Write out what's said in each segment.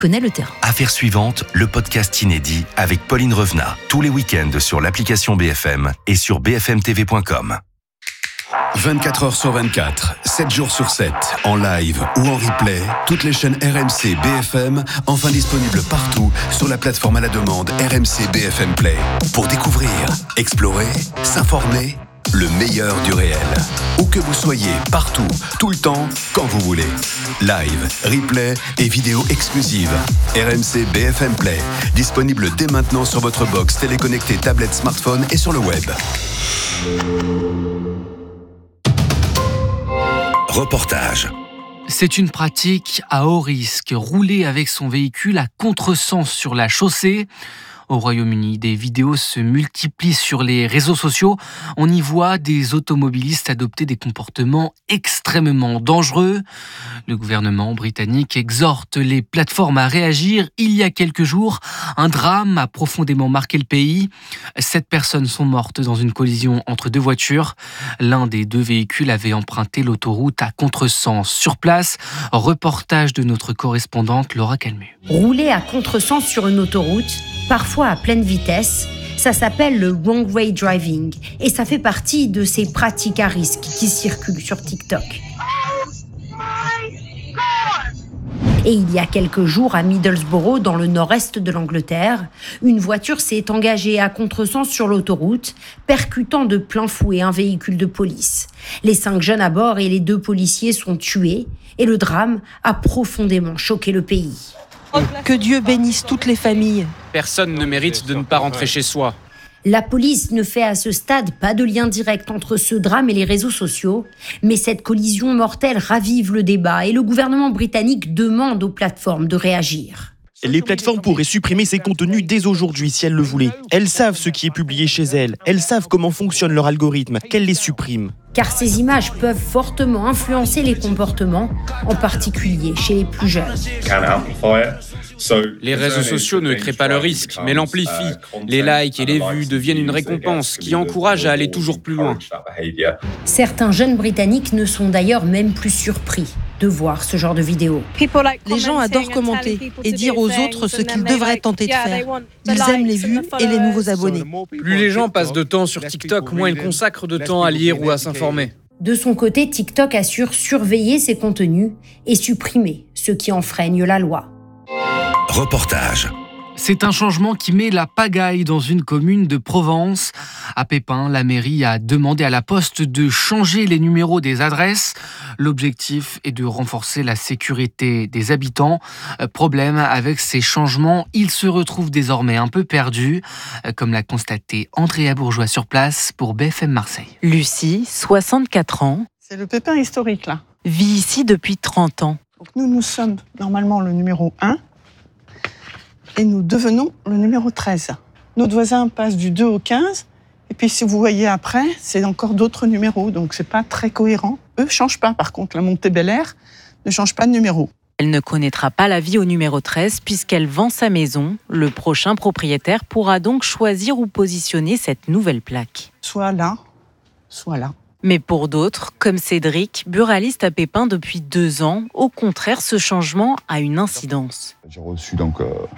connaît le terrain. Affaire suivante, le podcast inédit avec Pauline Revenat. Tous les week-ends sur l'application BFM et sur bfmtv.com. 24 heures sur 24, 7 jours sur 7, en live ou en replay, toutes les chaînes RMC BFM, enfin disponibles partout sur la plateforme à la demande RMC BFM Play. Pour découvrir, explorer, s'informer, le meilleur du réel. Où que vous soyez, partout, tout le temps, quand vous voulez. Live, replay et vidéos exclusives. RMC BFM Play, disponible dès maintenant sur votre box téléconnectée, tablette, smartphone et sur le web. Reportage. C'est une pratique à haut risque, rouler avec son véhicule à contresens sur la chaussée. Au Royaume-Uni, des vidéos se multiplient sur les réseaux sociaux. On y voit des automobilistes adopter des comportements extrêmement dangereux. Le gouvernement britannique exhorte les plateformes à réagir. Il y a quelques jours, un drame a profondément marqué le pays. 7 personnes sont mortes dans une collision entre 2 voitures. L'un des 2 véhicules avait emprunté l'autoroute à contresens. Sur place, reportage de notre correspondante Laura Calmu. Rouler à contresens sur une autoroute, parfois à pleine vitesse, ça s'appelle le wrong way driving et ça fait partie de ces pratiques à risque qui circulent sur TikTok. Et il y a quelques jours, à Middlesbrough, dans le nord-est de l'Angleterre, une voiture s'est engagée à contresens sur l'autoroute, percutant de plein fouet un véhicule de police. Les 5 jeunes à bord et les 2 policiers sont tués et le drame a profondément choqué le pays. Que Dieu bénisse toutes les familles. Personne ne mérite de ne pas rentrer chez soi. La police ne fait à ce stade pas de lien direct entre ce drame et les réseaux sociaux, mais cette collision mortelle ravive le débat et le gouvernement britannique demande aux plateformes de réagir. Les plateformes pourraient supprimer ces contenus dès aujourd'hui si elles le voulaient. Elles savent ce qui est publié chez elles. Elles savent comment fonctionne leur algorithme, qu'elles les suppriment. Car ces images peuvent fortement influencer les comportements, en particulier chez les plus jeunes. Les réseaux sociaux ne créent pas le risque, mais l'amplifient. Les likes et les vues deviennent une récompense qui encourage à aller toujours plus loin. Certains jeunes Britanniques ne sont d'ailleurs même plus surpris de voir ce genre de vidéos. Les gens adorent commenter et dire aux autres ce qu'ils devraient tenter de faire. Ils aiment les vues et les nouveaux abonnés. Plus les gens passent de temps sur TikTok, moins ils consacrent de temps à lire ou à s'informer. De son côté, TikTok assure surveiller ses contenus et supprimer ceux qui enfreignent la loi. Reportage. C'est un changement qui met la pagaille dans une commune de Provence. À Pépin, la mairie a demandé à la Poste de changer les numéros des adresses. L'objectif est de renforcer la sécurité des habitants. Problème avec ces changements, ils se retrouvent désormais un peu perdus, comme l'a constaté Andrea Bourgeois sur place pour BFM Marseille. Lucie, 64 ans. C'est le Pépin historique là. Vit ici depuis 30 ans. Donc nous sommes normalement le numéro 1. Et nous devenons le numéro 13. Notre voisin passe du 2 au 15, et puis si vous voyez après, c'est encore d'autres numéros, donc c'est pas très cohérent. Eux ne changent pas, par contre, la montée Bel-Air ne change pas de numéro. Elle ne connaîtra pas la vie au numéro 13 puisqu'elle vend sa maison. Le prochain propriétaire pourra donc choisir où positionner cette nouvelle plaque. Soit là, soit là. Mais pour d'autres, comme Cédric, buraliste à Pépin depuis 2 ans, au contraire, ce changement a une incidence. J'ai reçu donc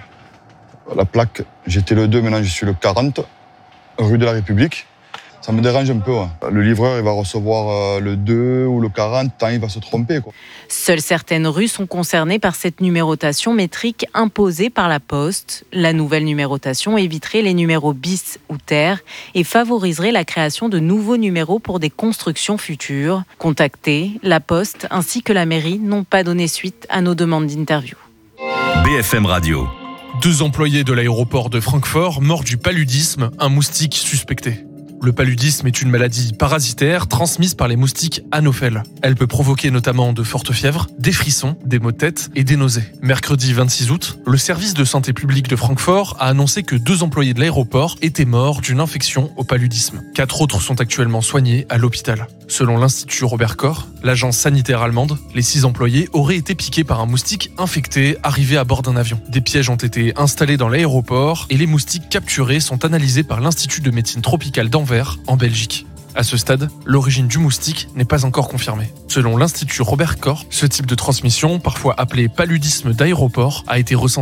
la plaque, j'étais le 2, maintenant je suis le 40, rue de la République. Ça me dérange un peu. Ouais. Le livreur, il va recevoir le 2 ou le 40, tant il va se tromper. Quoi. Seules certaines rues sont concernées par cette numérotation métrique imposée par la Poste. La nouvelle numérotation éviterait les numéros bis ou terre et favoriserait la création de nouveaux numéros pour des constructions futures. Contactés, la Poste ainsi que la mairie n'ont pas donné suite à nos demandes d'interview. BFM Radio. 2 employés de l'aéroport de Francfort morts du paludisme, un moustique suspecté. Le paludisme est une maladie parasitaire transmise par les moustiques anophèles. Elle peut provoquer notamment de fortes fièvres, des frissons, des maux de tête et des nausées. Mercredi 26 août, le service de santé publique de Francfort a annoncé que 2 employés de l'aéroport étaient morts d'une infection au paludisme. 4 autres sont actuellement soignés à l'hôpital. Selon l'Institut Robert Koch, l'agence sanitaire allemande, les 6 employés auraient été piqués par un moustique infecté arrivé à bord d'un avion. Des pièges ont été installés dans l'aéroport et les moustiques capturés sont analysés par l'Institut de médecine tropicale d'Anvers en Belgique. À ce stade, l'origine du moustique n'est pas encore confirmée. Selon l'Institut Robert Koch, ce type de transmission, parfois appelé paludisme d'aéroport, a été recensé